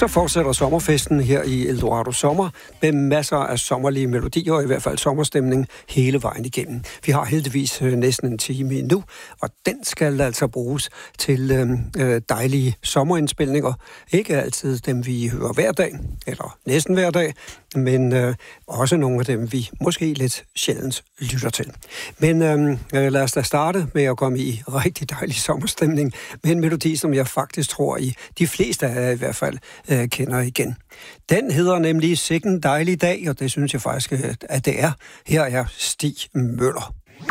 Så fortsætter sommerfesten her i Eldorado Sommer med masser af sommerlige melodier, og i hvert fald sommerstemning hele vejen igennem. Vi har heldigvis næsten en time endnu, og den skal altså bruges til dejlige sommerindspilninger. Ikke altid dem, vi hører hver dag, eller næsten hver dag, men også nogle af dem, vi måske lidt sjældent lytter til. Men lad os da starte med at komme i rigtig dejlig sommerstemning med en melodi, som jeg faktisk tror, i de fleste af jer i hvert fald kender igen. Den hedder nemlig Sikken dejlig dag, og det synes jeg faktisk, at det er. Her er Stig Møller.